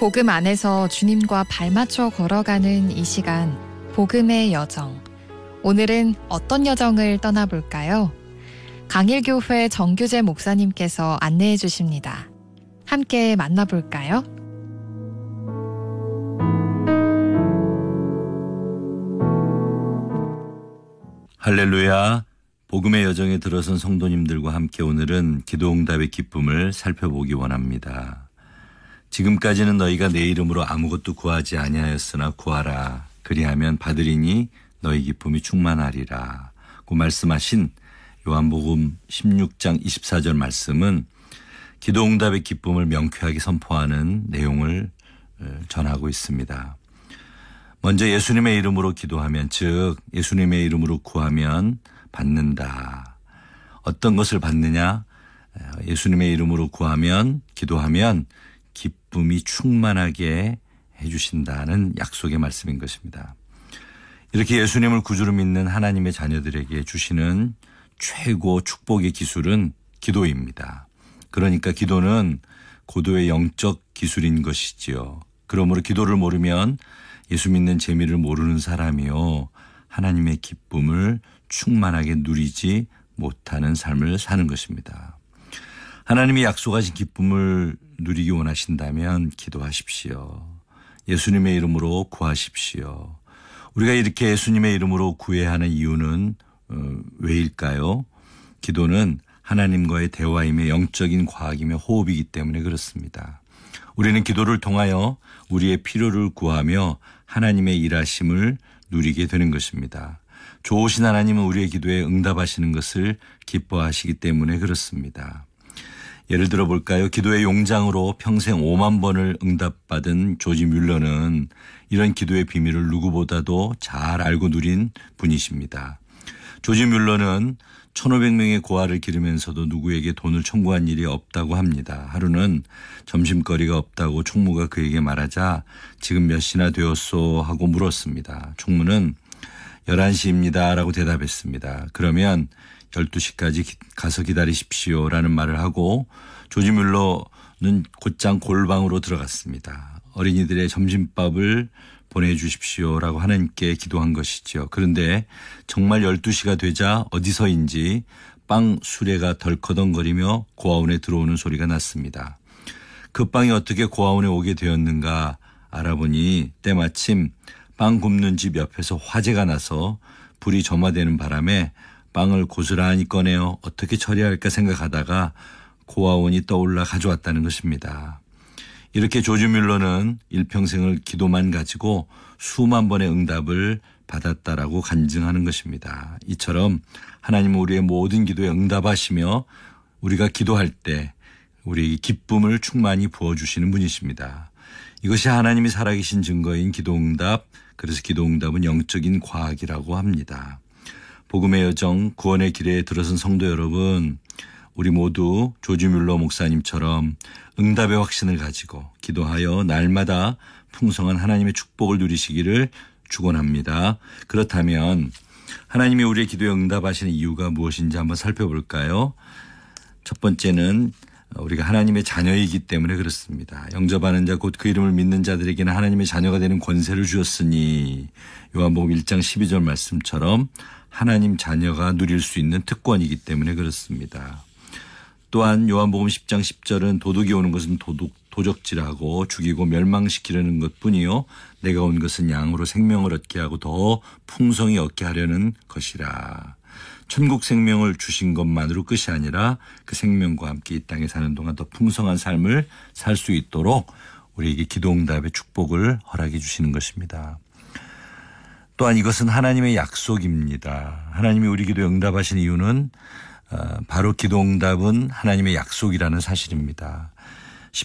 복음 안에서 주님과 발맞춰 걸어가는 이 시간, 복음의 여정. 오늘은 어떤 여정을 떠나볼까요? 강일교회 정규재 목사님께서 안내해 주십니다. 함께 만나볼까요? 할렐루야. 복음의 여정에 들어선 성도님들과 함께 오늘은 기도응답의 기쁨을 살펴보기 원합니다. 지금까지는 너희가 내 이름으로 아무것도 구하지 아니하였으나 구하라. 그리하면 받으리니 너희 기쁨이 충만하리라. 고 말씀하신 요한복음 16장 24절 말씀은 기도응답의 기쁨을 명쾌하게 선포하는 내용을 전하고 있습니다. 먼저 예수님의 이름으로 기도하면, 즉 예수님의 이름으로 구하면 받는다. 어떤 것을 받느냐? 예수님의 이름으로 구하면, 기도하면 기쁨이 충만하게 해주신다는 약속의 말씀인 것입니다. 이렇게 예수님을 구주로 믿는 하나님의 자녀들에게 주시는 최고 축복의 기술은 기도입니다. 그러니까 기도는 고도의 영적 기술인 것이지요. 그러므로 기도를 모르면 예수 믿는 재미를 모르는 사람이요, 하나님의 기쁨을 충만하게 누리지 못하는 삶을 사는 것입니다. 하나님이 약속하신 기쁨을 누리기 원하신다면 기도하십시오. 예수님의 이름으로 구하십시오. 우리가 이렇게 예수님의 이름으로 구해야 하는 이유는 왜일까요? 기도는 하나님과의 대화이며 영적인 과학이며 호흡이기 때문에 그렇습니다. 우리는 기도를 통하여 우리의 필요를 구하며 하나님의 일하심을 누리게 되는 것입니다. 좋으신 하나님은 우리의 기도에 응답하시는 것을 기뻐하시기 때문에 그렇습니다. 예를 들어 볼까요? 기도의 용장으로 평생 5만 번을 응답받은 조지 뮬러는 이런 기도의 비밀을 누구보다도 잘 알고 누린 분이십니다. 조지 뮬러는 1,500명의 고아를 기르면서도 누구에게 돈을 청구한 일이 없다고 합니다. 하루는 점심거리가 없다고 총무가 그에게 말하자 지금 몇 시나 되었소 하고 물었습니다. 총무는 11시입니다 라고 대답했습니다. 그러면 12시까지 가서 기다리십시오 라는 말을 하고 조지 뮬러는 곧장 골방으로 들어갔습니다. 어린이들의 점심밥을 보내주십시오라고 하나님께 기도한 것이죠. 그런데 정말 12시가 되자 어디서인지 빵 수레가 덜커덩거리며 고아원에 들어오는 소리가 났습니다. 그 빵이 어떻게 고아원에 오게 되었는가 알아보니 때마침 빵 굽는 집 옆에서 화재가 나서 불이 점화되는 바람에 빵을 고스란히 꺼내어 어떻게 처리할까 생각하다가 고아원이 떠올라 가져왔다는 것입니다. 이렇게 조지 뮬러는 일평생을 기도만 가지고 수만 번의 응답을 받았다라고 간증하는 것입니다. 이처럼 하나님은 우리의 모든 기도에 응답하시며 우리가 기도할 때 우리에게 기쁨을 충만히 부어주시는 분이십니다. 이것이 하나님이 살아계신 증거인 기도응답, 그래서 기도응답은 영적인 과학이라고 합니다. 복음의 여정, 구원의 길에 들어선 성도 여러분, 우리 모두 조지 뮬러 목사님처럼 응답의 확신을 가지고 기도하여 날마다 풍성한 하나님의 축복을 누리시기를 축원합니다. 그렇다면 하나님이 우리의 기도에 응답하시는 이유가 무엇인지 한번 살펴볼까요? 첫 번째는 우리가 하나님의 자녀이기 때문에 그렇습니다. 영접하는 자 곧 그 이름을 믿는 자들에게는 하나님의 자녀가 되는 권세를 주었으니, 요한복음 1장 12절 말씀처럼 하나님 자녀가 누릴 수 있는 특권이기 때문에 그렇습니다. 또한 요한복음 10장 10절은 도둑이 오는 것은 도적질하고 죽이고 멸망시키려는 것뿐이요 내가 온 것은 양으로 생명을 얻게 하고 더 풍성히 얻게 하려는 것이라. 천국 생명을 주신 것만으로 끝이 아니라 그 생명과 함께 이 땅에 사는 동안 더 풍성한 삶을 살 수 있도록 우리에게 기도응답의 축복을 허락해 주시는 것입니다. 또한 이것은 하나님의 약속입니다. 하나님이 우리 기도에 응답하시는 이유는 바로 기도응답은 하나님의 약속이라는 사실입니다.